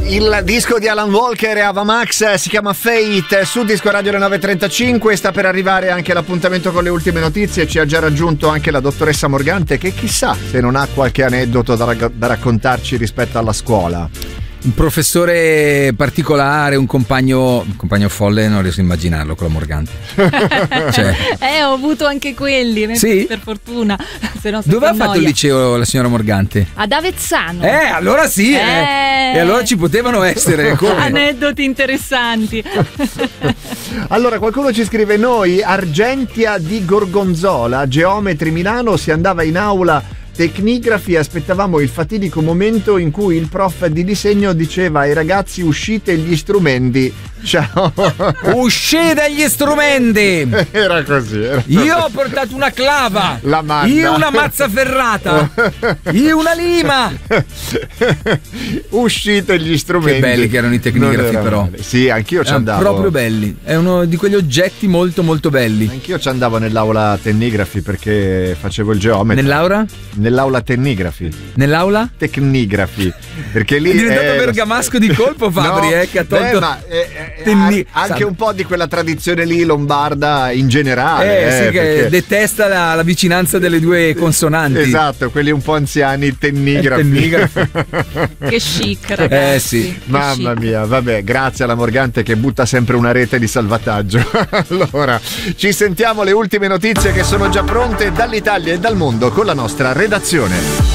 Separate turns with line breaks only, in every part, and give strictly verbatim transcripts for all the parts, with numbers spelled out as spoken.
Il disco di Alan Walker e Ava Max si chiama Fate su Disco Radio alle nove e trentacinque. Sta per arrivare anche l'appuntamento con le ultime notizie. Ci ha già raggiunto anche la dottoressa Morgante, che chissà se non ha qualche aneddoto da, rag- da raccontarci rispetto alla scuola.
Un professore particolare, un compagno un compagno folle, non riesco a immaginarlo con la Morgante. Cioè.
Eh, ho avuto anche quelli,
sì?
Per fortuna. Se no,
dove ha fatto il liceo la signora Morgante?
Ad Avezzano.
Eh, allora sì, eh. Eh. E allora ci potevano essere come?
Aneddoti interessanti.
Allora, qualcuno ci scrive: noi, Argentia di Gorgonzola, Geometri Milano, si andava in aula tecnigrafi e aspettavamo il fatidico momento in cui il prof di disegno diceva ai ragazzi: uscite gli strumenti. Ciao.
Uscite gli strumenti.
Era così, era così.
Io ho portato una clava,
la manna.
Io una mazza ferrata, io una lima.
Uscite gli strumenti.
Che belli che erano i tecnigrafi, però
male. Sì, anch'io ci andavo.
Proprio belli. È uno di quegli oggetti molto molto belli.
Anch'io ci andavo nell'aula tecnigrafi perché facevo il geometra.
Nell'aula?
Nell'aula tecnigrafi.
Nell'aula?
Tecnigrafi. Perché lì
è diventato è... bergamasco di colpo, Fabri, no, eh, che ha tolto.
Beh, ma, eh, Tenni... anche un po' di quella tradizione lì lombarda in generale,
eh,
eh,
sì, che
perché...
detesta la, la vicinanza delle due consonanti.
Esatto, quelli un po' anziani, tennigrafi.
tennigrafi. Che chic, ragazzi.
Eh sì.
Che
Mamma
chic.
mia, vabbè, grazie alla Morgante che butta sempre una rete di salvataggio. Allora, ci sentiamo le ultime notizie che sono già pronte dall'Italia e dal mondo con la nostra redazione.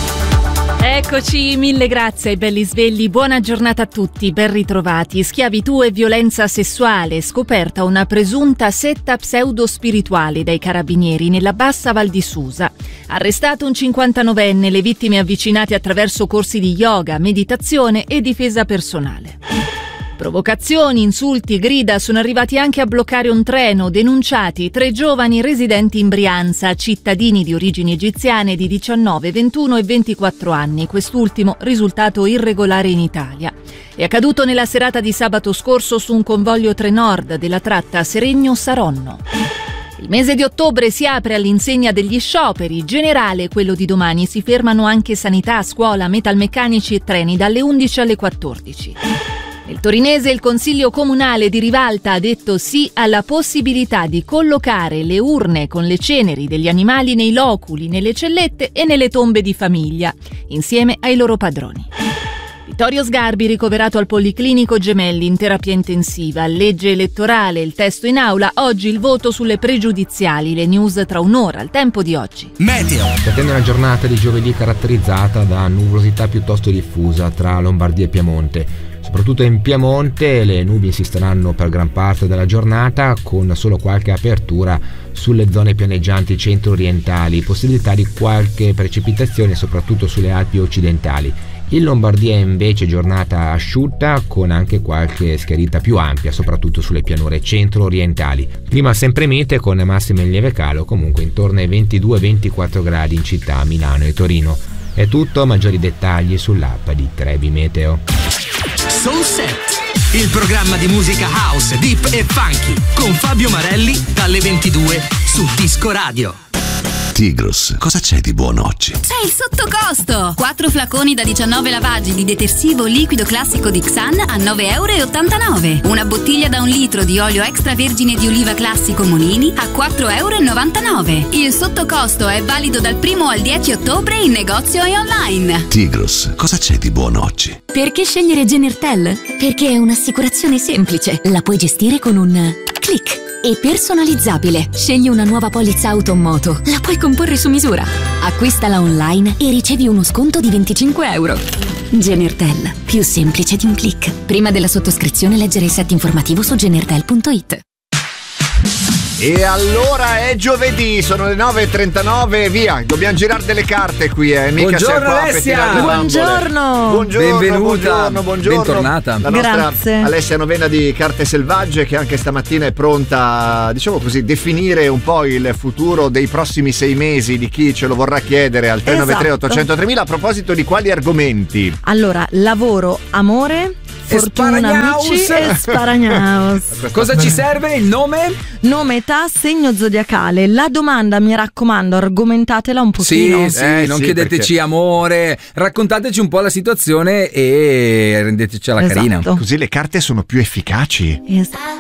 Eccoci, mille grazie ai belli svegli, buona giornata a tutti, ben ritrovati. Schiavitù e violenza sessuale, scoperta una presunta setta pseudo-spirituale dai carabinieri nella bassa Val di Susa. Arrestato un cinquantanovenne, le vittime avvicinate attraverso corsi di yoga, meditazione e difesa personale. Provocazioni, insulti, grida sono arrivati anche a bloccare un treno, denunciati tre giovani residenti in Brianza, cittadini di origini egiziane di diciannove, ventuno e ventiquattro anni, quest'ultimo risultato irregolare in Italia. È accaduto nella serata di sabato scorso su un convoglio Trenord della tratta Seregno-Saronno. Il mese di ottobre si apre all'insegna degli scioperi, generale quello di domani, si fermano anche sanità, scuola, metalmeccanici e treni dalle undici alle quattordici. Nel torinese il Consiglio Comunale di Rivalta ha detto sì alla possibilità di collocare le urne con le ceneri degli animali nei loculi, nelle cellette e nelle tombe di famiglia, insieme ai loro padroni. Vittorio Sgarbi ricoverato al Policlinico Gemelli in terapia intensiva, legge elettorale, il testo in aula, oggi il voto sulle pregiudiziali, le news tra un'ora, al tempo di oggi.
Meteo. Si attende una giornata di giovedì caratterizzata da nuvolosità piuttosto diffusa tra Lombardia e Piemonte. Soprattutto in Piemonte le nubi insisteranno per gran parte della giornata, con solo qualche apertura sulle zone pianeggianti centro-orientali, possibilità di qualche precipitazione soprattutto sulle Alpi occidentali. In Lombardia invece giornata asciutta con anche qualche schiarita più ampia, soprattutto sulle pianure centro-orientali. Clima sempre mite con massime in lieve calo, comunque intorno ai ventidue ventiquattro gradi in città, Milano e Torino. È tutto, maggiori dettagli sull'app di Trebi Meteo.
Soul Set, il programma di musica house, deep e funky con Fabio Marelli dalle ventidue su Disco Radio.
Tigros, cosa c'è di buono oggi?
C'è il sottocosto! quattro flaconi da diciannove lavaggi di detersivo liquido classico di Xan a nove virgola ottantanove euro. Una bottiglia da un litro di olio extravergine di oliva classico Monini a quattro virgola novantanove euro. Il sottocosto è valido dal primo al dieci ottobre in negozio e online.
Tigros, cosa c'è di buono oggi?
Perché scegliere Genertel? Perché è un'assicurazione semplice. La puoi gestire con un click. E personalizzabile. Scegli una nuova polizza auto o moto. La puoi comporre su misura. Acquistala online e ricevi uno sconto di venticinque euro. Genertel, più semplice di un click. Prima della sottoscrizione leggere il set informativo su genertel punto it.
E allora è giovedì, sono le nove e trentanove, via, dobbiamo girare delle carte qui, eh. Mica
buongiorno
qua
Alessia,
buongiorno.
Buongiorno,
benvenuta,
buongiorno, buongiorno.
Bentornata.
La nostra
Grazie.
Alessia Novena di Carte Selvagge, che anche stamattina è pronta, diciamo così, definire un po' il futuro dei prossimi sei mesi di chi ce lo vorrà chiedere al tre nove tre
Esatto.
ottocento tremila. A proposito di quali argomenti?
Allora, lavoro, amore,
fortuna,
Sparagnaus.
amici, e Sparagnaus.
Cosa ci serve? Il nome?
Nome, età, segno zodiacale. La domanda, mi raccomando, argomentatela un pochino.
Sì, sì,
Eh,
non
sì,
chiedeteci
perché-
amore, raccontateci un po' la situazione e rendetecela
Esatto.
carina.
Così le carte sono più efficaci.
Esatto.